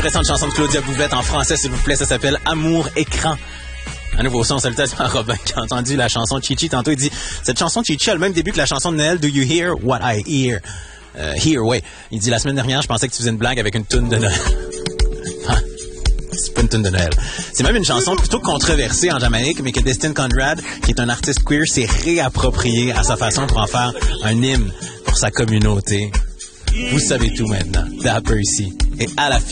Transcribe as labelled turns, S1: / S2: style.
S1: récente chanson de Claudia Bouvette en français, s'il vous plaît. Ça s'appelle Amour écran. Un nouveau son, salutations à Robin qui a entendu la chanson Chichi. Tantôt, il dit, cette chanson Chichi a le même début que la chanson de Noël, Do You Hear What I Hear? Ouais. Il dit, la semaine dernière, je pensais que tu faisais une blague avec une toune de Noël. C'est pas une toune de Noël. C'est même une chanson plutôt controversée en Jamaïque, mais que Destin Conrad, qui est un artiste queer, s'est réapproprié à sa façon pour en faire un hymne pour sa communauté. Vous savez tout maintenant. Dapper ici. Et à la